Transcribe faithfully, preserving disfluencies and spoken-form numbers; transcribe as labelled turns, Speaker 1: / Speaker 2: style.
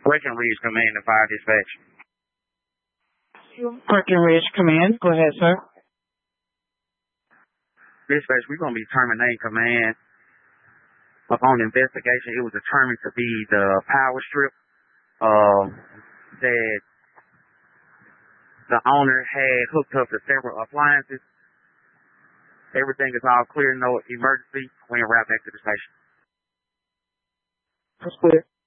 Speaker 1: Breckenridge Command and Fire Dispatch.
Speaker 2: Breckenridge Command, go ahead, sir.
Speaker 1: Dispatch, we're going to be terminating command. Upon investigation, it was determined to be the power strip um, that the owner had hooked up to several appliances. Everything is all clear, no emergency. We're en route back to the station.
Speaker 2: That's clear.